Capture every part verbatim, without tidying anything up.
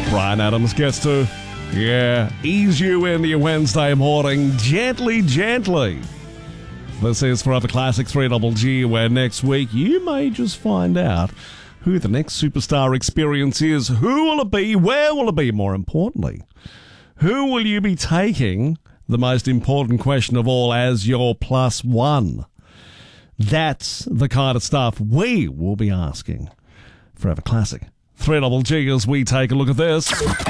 Bryan Adams gets to, yeah, ease you into your Wednesday morning gently, gently. This is Forever Classic three G G, where next week you may just find out who the next superstar experience is. Who will it be? Where will it be? More importantly, who will you be taking, the most important question of all, as your plus one? That's the kind of stuff we will be asking. Forever Classic three G G as we take a look at this.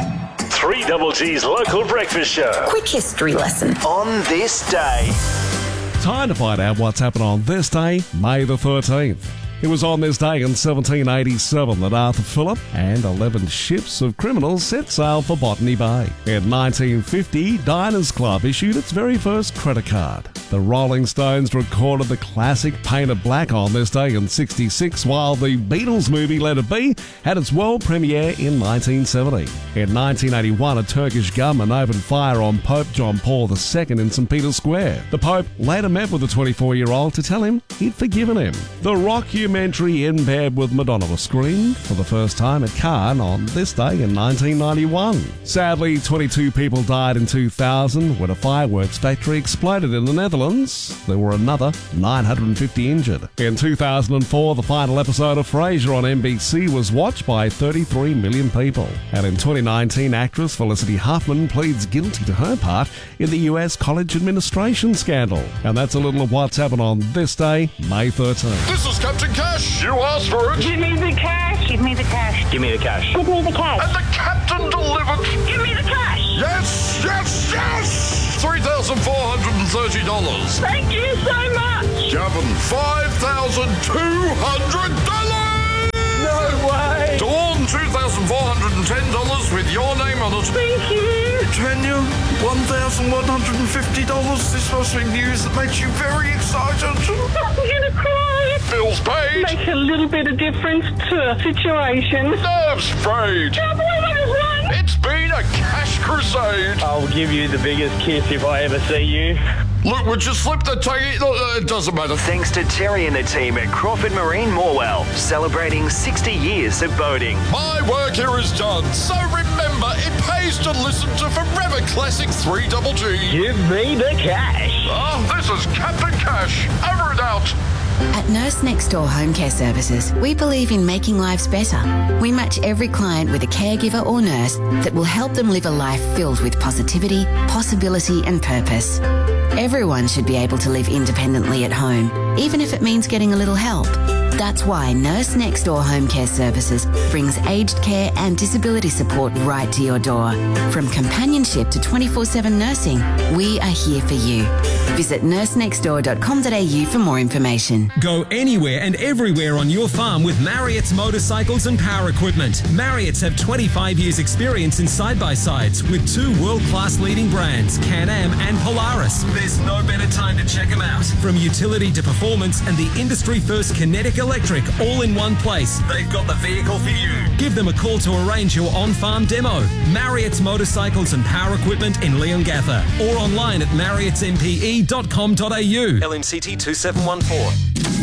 three G G's local breakfast show. Quick history lesson. On this day. Time to find out what's happened on this day, May the thirteenth. It was on this day in seventeen eighty-seven that Arthur Phillip and eleven ships of criminals set sail for Botany Bay. In nineteen fifty, Diners Club issued its very first credit card. The Rolling Stones recorded the classic Painted Black on this day in sixty-six, while the Beatles movie Let It Be had its world premiere in nineteen seventy. In nineteen eighty-one, a Turkish gunman opened fire on Pope John Paul the Second in Saint Peter's Square. The Pope later met with the twenty-four-year-old to tell him he'd forgiven him. The rock documentary In Bed with Madonna was screened for the first time at Cannes on this day in nineteen ninety-one. Sadly, twenty-two people died in two thousand when a fireworks factory exploded in the Netherlands. There were another nine hundred fifty injured. In two thousand four, the final episode of Frasier on N B C was watched by thirty-three million people. And in twenty nineteen, actress Felicity Huffman pleads guilty to her part in the U S college administration scandal. And that's a little of what's happened on this day, May thirteenth. This is Captain Cash. You asked for it. Give me the cash. Give me the cash. Give me the cash. Give me the cash. And the captain delivered. Give me the cash. Yes, yes, yes. three thousand four hundred thirty dollars. Thank you so much. Gavin, five thousand two hundred dollars. No way. Dawn, two thousand four hundred ten dollars with your name on it. Thank you. Tanya, one thousand one hundred fifty dollars. This must be news that makes you very excited. I'm going to cry. Bills paid. Makes a little bit of difference to a situation. Nerves frayed. Can't believe I just won. It's been a cash crusade. I'll give you the biggest kiss if I ever see you. Look, would you slip the taggy? Look, uh, it doesn't matter. Thanks to Terry and the team at Crawford Marine Morwell, celebrating sixty years of boating. My work here is done, so remember, it pays to listen to Forever Classic three G G. Give me the cash. Ah, this is Captain Cash. Over and out. At Nurse Next Door Home Care Services, we believe in making lives better. We match every client with a caregiver or nurse that will help them live a life filled with positivity, possibility and purpose. Everyone should be able to live independently at home, even if it means getting a little help. That's why Nurse Next Door Home Care Services brings aged care and disability support right to your door. From companionship to twenty-four seven nursing, we are here for you. Visit nurse next door dot com dot a u for more information. Go anywhere and everywhere on your farm with Marriott's motorcycles and power equipment. Marriott's have twenty-five years experience in side-by-sides with two world-class leading brands, Can-Am and Polaris. There's no better time to check them out. From utility to performance and the industry-first Kinetic Electric all in one place. They've got the vehicle for you. Give them a call to arrange your on-farm demo. Marriott's motorcycles and power equipment in Leongatha or online at marriotts m p e dot com dot a u. L M C T two seven one four.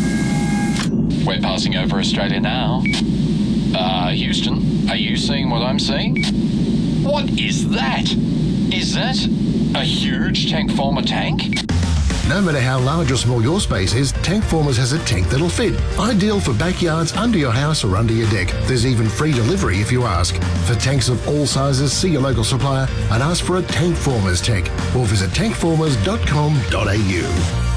We're passing over Australia now. Uh, Houston, are you seeing what I'm seeing? What is that? Is that a huge tank former tank? No matter how large or small your space is, Tank Formers has a tank that'll fit. Ideal for backyards, under your house or under your deck. There's even free delivery if you ask. For tanks of all sizes, see your local supplier and ask for a Tank Formers tank or visit tank formers dot com dot a u.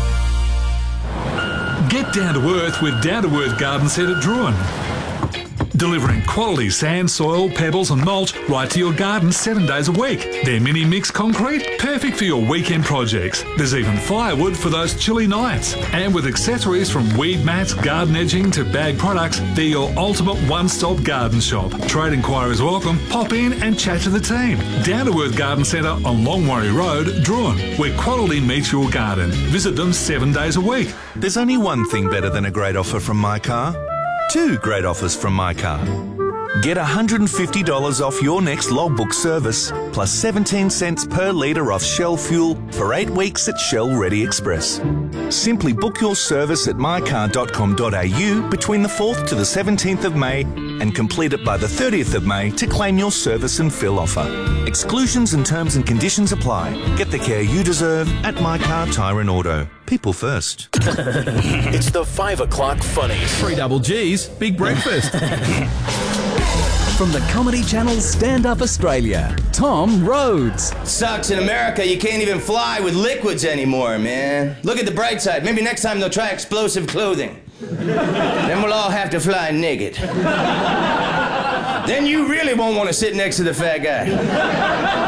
Get down to earth with Down to Earth Garden Centre Druin. Delivering quality sand, soil, pebbles and mulch right to your garden seven days a week. Their mini mix concrete, perfect for your weekend projects. There's even firewood for those chilly nights. And with accessories from weed mats, garden edging to bag products, they're your ultimate one-stop garden shop. Trade inquiries welcome. Pop in and chat to the team. Down to Earth Garden Centre on Longwarry Road, Druin, where quality meets your garden. Visit them seven days a week. There's only one thing better than a great offer from My Car. Two great offers from My Car. Get one hundred fifty dollars off your next logbook service, plus seventeen cents per litre off Shell fuel for eight weeks at Shell Ready Express. Simply book your service at my car dot com dot a u between the fourth to the seventeenth of May and complete it by the thirtieth of May to claim your service and fill offer. Exclusions and terms and conditions apply. Get the care you deserve at My Car Tyre and Auto. People first. It's the five o'clock funnies. Three double G's, big breakfast. From the Comedy Channel's Stand Up Australia, Tom Rhodes. Sucks in America, you can't even fly with liquids anymore, man. Look at the bright side. Maybe next time they'll try explosive clothing. Then we'll all have to fly naked. Then you really won't want to sit next to the fat guy.